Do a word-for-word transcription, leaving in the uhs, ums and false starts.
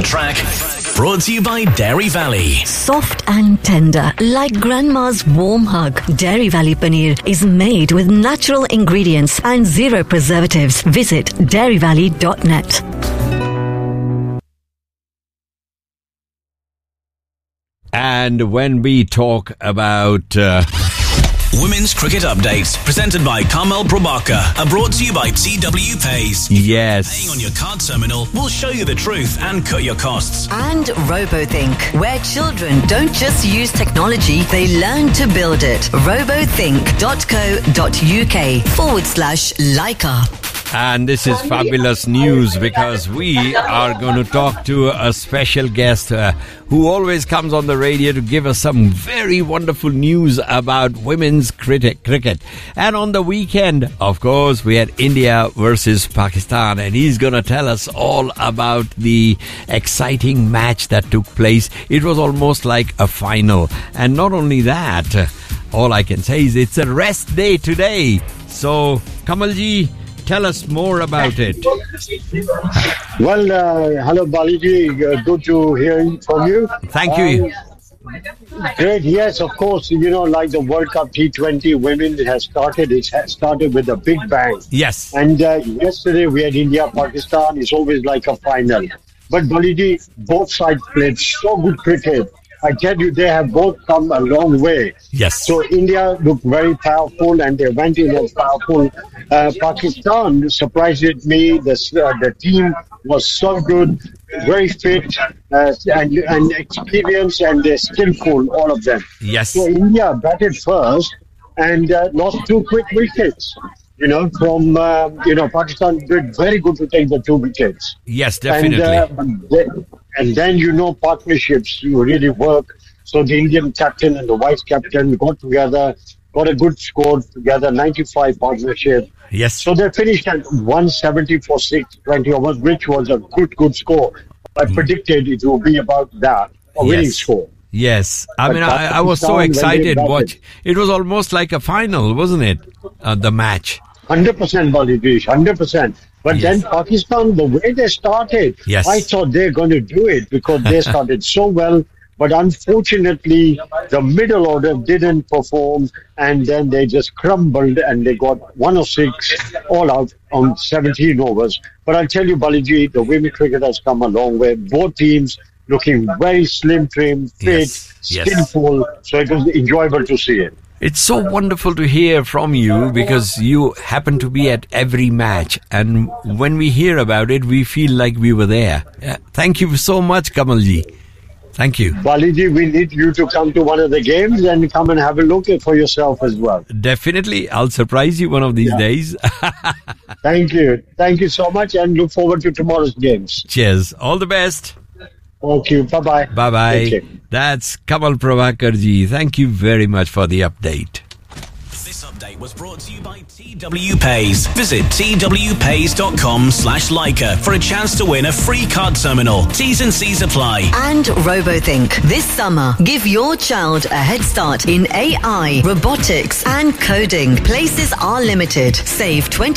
track. Brought to you by Dairy Valley. Soft and tender, like grandma's warm hug. Dairy Valley Paneer is made with natural ingredients and zero preservatives. Visit dairy valley dot net. And when we talk about... Uh Women's Cricket Updates, presented by Kamal Prabhakar, are brought to you by T W Pays. Yes. Paying on your card terminal will show you the truth and cut your costs. And RoboThink, where children don't just use technology, they learn to build it. robothink dot co dot uk forward slash Leica. And this is fabulous news because we are going to talk to a special guest uh, who always comes on the radio to give us some very wonderful news about women's cricket. cricket. And on the weekend, of course, we had India versus Pakistan, and he's going to tell us all about the exciting match that took place. It was almost like a final. And not only that, uh, all I can say is it's a rest day today. So, Kamalji, tell us more about it. Well, uh, hello, Baliji. Uh, good to hear from you. Thank you. Um, great. Yes, of course. You know, like the World Cup T twenty women has started. It has started with a big bang. Yes. And uh, yesterday we had India, Pakistan. It's always like a final. But Baliji, both sides played so good cricket. I tell you, they have both come a long way. Yes. So India looked very powerful, and they went in as powerful. Uh, Pakistan surprised me. The uh, the team was so good, very fit, uh, and and experienced, and they're skillful, all of them. Yes. So India batted first and uh, lost two quick wickets. You know, from uh, you know Pakistan did very good to take the two wickets. Yes, definitely. And, uh, they, and then you know partnerships you really work. So the Indian captain and the vice captain got together, got a good score together, ninety-five partnership. Yes. So they finished at one seventy for six twenty overs, which was a good, good score. I mm. predicted it will be about that, a winning yes. score. Yes. I But mean, I, I was so excited. Watch. It was almost like a final, wasn't it? Uh, the match. one hundred percent Bangladesh, one hundred percent. But Yes. then Pakistan, the way they started, Yes. I thought they're going to do it because they started so well. But unfortunately, the middle order didn't perform, and then they just crumbled, and they got one oh six all out on seventeen overs. But I'll tell you, Baliji, the women cricket has come a long way. Both teams looking very slim, trim, fit, Yes. Yes. skillful. So it was enjoyable to see it. It's so wonderful to hear from you because you happen to be at every match. And when we hear about it, we feel like we were there. Uh, thank you so much, Kamalji. Thank you. Baliji, we need you to come to one of the games and come and have a look at for yourself as well. Definitely. I'll surprise you one of these Yeah. days. Thank you. Thank you so much, and look forward to tomorrow's games. Cheers. All the best. Thank you. Bye-bye. Bye-bye. Take care. That's Kamal Prabhakarji. Thank you very much for the update. This update was brought to you by T W Pays. Visit t w pays dot com slash Leica for a chance to win a free card terminal. T's and C's apply. And RoboThink. This summer, give your child a head start in A I, robotics, and coding. Places are limited. Save twenty